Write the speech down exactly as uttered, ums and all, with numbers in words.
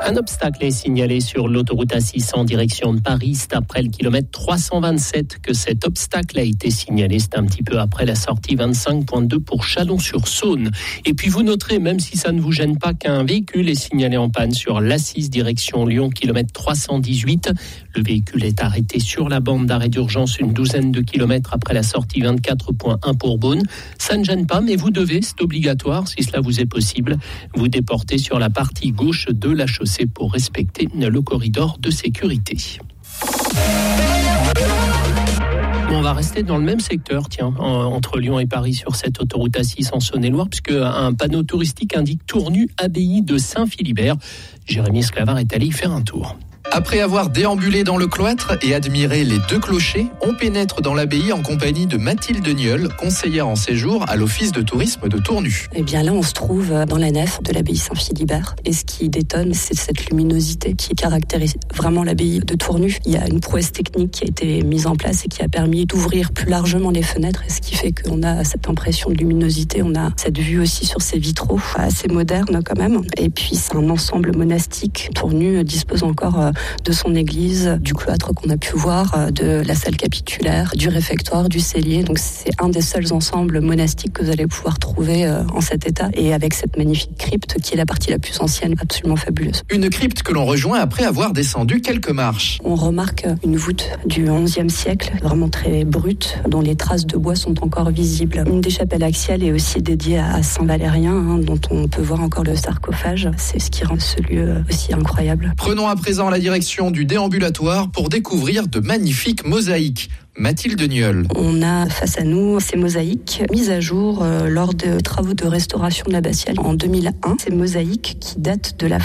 Un obstacle est signalé sur l'autoroute A six en direction de Paris. C'est après le kilomètre trois cent vingt-sept que cet obstacle a été signalé. C'est un petit peu après la sortie vingt-cinq virgule deux pour Chalon-sur-Saône. Et puis vous noterez, même si ça ne vous gêne pas, qu'un véhicule est signalé en panne sur l'A six direction Lyon, kilomètre trois cent dix-huit. Le véhicule est arrêté sur la bande d'arrêt d'urgence une douzaine de kilomètres après la sortie vingt-quatre virgule un pour Beaune. Ça ne gêne pas, mais vous devez, c'est obligatoire, si cela vous est possible, vous déporter sur la partie gauche de la chaussée pour respecter le corridor de sécurité. On va rester dans le même secteur, tiens, entre Lyon et Paris sur cette autoroute A six en Saône-et-Loire, puisque un panneau touristique indique Tournu, abbaye de Saint-Philibert. Jérémy Sclavard est allé y faire un tour. Après avoir déambulé dans le cloître et admiré les deux clochers, on pénètre dans l'abbaye en compagnie de Mathilde Nieul, conseillère en séjour à l'office de tourisme de Tournu. Eh bien là, on se trouve dans la nef de l'abbaye Saint-Philibert. Et ce qui détonne, c'est cette luminosité qui caractérise vraiment l'abbaye de Tournu. Il y a une prouesse technique qui a été mise en place et qui a permis d'ouvrir plus largement les fenêtres. Et ce qui fait qu'on a cette impression de luminosité. On a cette vue aussi sur ces vitraux assez modernes quand même. Et puis c'est un ensemble monastique. Tournu dispose encore de son église, du cloître qu'on a pu voir, de la salle capitulaire, du réfectoire, du cellier. Donc c'est un des seuls ensembles monastiques que vous allez pouvoir trouver en cet état et avec cette magnifique crypte qui est la partie la plus ancienne, absolument fabuleuse. Une crypte que l'on rejoint après avoir descendu quelques marches. On remarque une voûte du onzième siècle, vraiment très brute, dont les traces de bois sont encore visibles. Une des chapelles axiales est aussi dédiée à Saint Valérien, hein, dont on peut voir encore le sarcophage. C'est ce qui rend ce lieu aussi incroyable. Prenons à présent la direction du déambulatoire pour découvrir de magnifiques mosaïques. Mathilde Nieul. On a face à nous ces mosaïques mises à jour euh, lors de travaux de restauration de l'abbatiale en deux mille un. Ces mosaïques qui datent de la